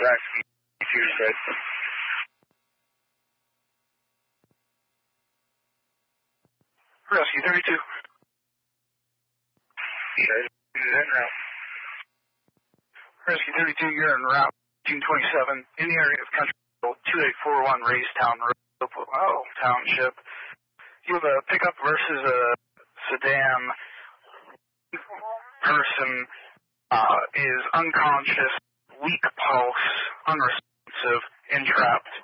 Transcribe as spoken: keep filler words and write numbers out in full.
Rescue Tuesday. Rescue thirty-two. Okay, en route. Rescue thirty-two, you're en route. June twenty-seven, in the area of Country Road two eight four one Raystown Road, oh, Township. You have a pickup versus a sedan. Person uh, is unconscious, weak pulse, unresponsive, entrapped.